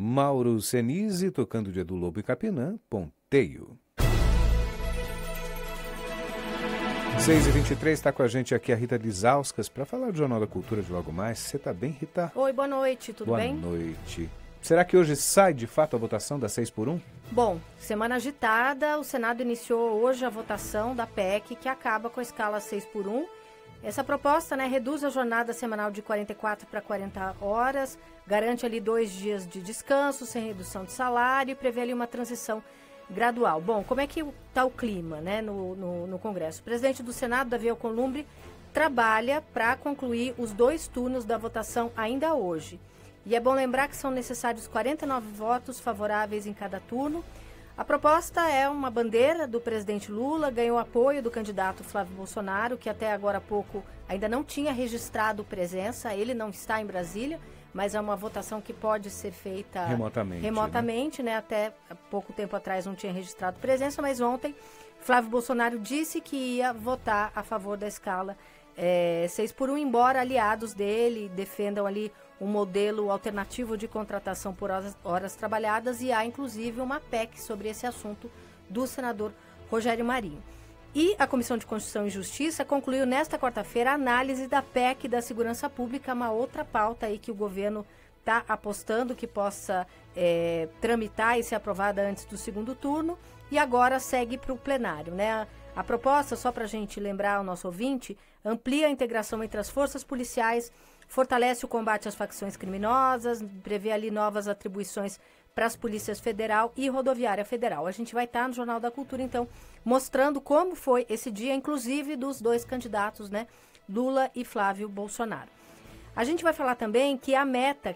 Mauro Senise tocando de Edu Lobo e Capinã, Ponteio. 6h23, está com a gente aqui a Rita Lizauskas para falar do Jornal da Cultura de logo mais. Você está bem, Rita? Oi, boa noite, tudo bem? Boa noite. Será que hoje sai de fato a votação da 6x1? Bom, semana agitada, o Senado iniciou hoje a votação da PEC que acaba com a escala 6x1. Essa proposta, reduz a jornada semanal de 44 para 40 horas, garante ali 2 dias de descanso, sem redução de salário e prevê ali uma transição gradual. Bom, como é que está o clima no Congresso? O presidente do Senado, Davi Alcolumbre, trabalha para concluir os 2 turnos da votação ainda hoje. E é bom lembrar que são necessários 49 votos favoráveis em cada turno. A proposta é uma bandeira do presidente Lula, ganhou apoio do candidato Flávio Bolsonaro, que até agora há pouco ainda não tinha registrado presença. Ele não está em Brasília, mas é uma votação que pode ser feita remotamente, Até pouco tempo atrás não tinha registrado presença, mas ontem Flávio Bolsonaro disse que ia votar a favor da escala 6x1, embora aliados dele defendam ali um modelo alternativo de contratação por horas trabalhadas, e há inclusive uma PEC sobre esse assunto do senador Rogério Marinho. E a Comissão de Constituição e Justiça concluiu nesta quarta-feira a análise da PEC da Segurança Pública, uma outra pauta aí que o governo está apostando que possa tramitar e ser aprovada antes do segundo turno, e agora segue para o plenário, A proposta, só para a gente lembrar ao nosso ouvinte, amplia a integração entre as forças policiais, fortalece o combate às facções criminosas, prevê ali novas atribuições para as polícias federal e rodoviária federal. A gente vai estar no Jornal da Cultura, então, mostrando como foi esse dia, inclusive dos 2 candidatos, Lula e Flávio Bolsonaro. A gente vai falar também que a Meta,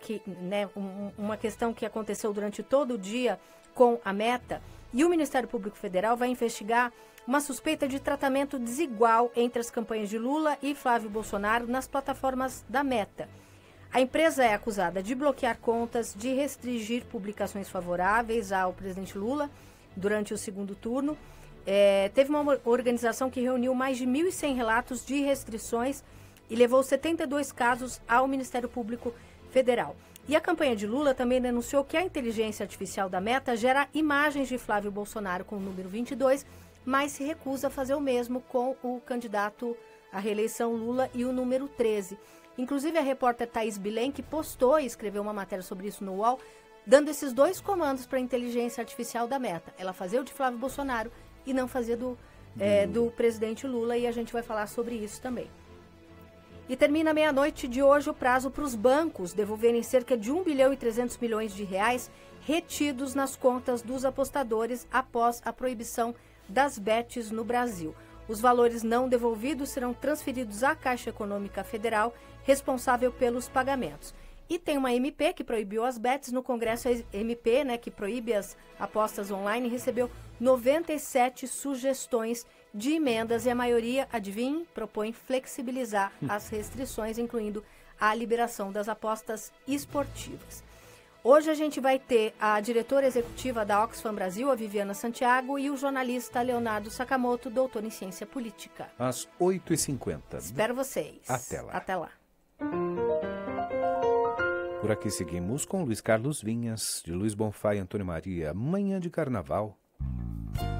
uma questão que aconteceu durante todo o dia com a Meta, e o Ministério Público Federal vai investigar uma suspeita de tratamento desigual entre as campanhas de Lula e Flávio Bolsonaro nas plataformas da Meta. A empresa é acusada de bloquear contas, de restringir publicações favoráveis ao presidente Lula durante o segundo turno. Teve uma organização que reuniu mais de 1.100 relatos de restrições e levou 72 casos ao Ministério Público Federal. E a campanha de Lula também denunciou que a inteligência artificial da Meta gera imagens de Flávio Bolsonaro com o número 22, mas se recusa a fazer o mesmo com o candidato à reeleição Lula e o número 13. Inclusive, a repórter Thaís Bilenque postou e escreveu uma matéria sobre isso no UOL, dando esses 2 comandos para a inteligência artificial da Meta. Ela fazia o de Flávio Bolsonaro e não fazia do presidente Lula, e a gente vai falar sobre isso também. E termina meia-noite de hoje o prazo para os bancos devolverem cerca de 1 bilhão e 300 milhões de reais retidos nas contas dos apostadores após a proibição das bets no Brasil. Os valores não devolvidos serão transferidos à Caixa Econômica Federal, responsável pelos pagamentos. E tem uma MP que proibiu as bets no Congresso. A MP, que proíbe as apostas online, recebeu 97 sugestões de emendas e a maioria, adivinhe, propõe flexibilizar as restrições, incluindo a liberação das apostas esportivas. Hoje a gente vai ter a diretora executiva da Oxfam Brasil, a Viviana Santiago, e o jornalista Leonardo Sakamoto, doutor em ciência política. Às 8h50. Espero vocês. Até lá. Até lá. Por aqui seguimos com Luiz Carlos Vinhas, de Luiz Bonfá e Antônio Maria, Manhã de Carnaval.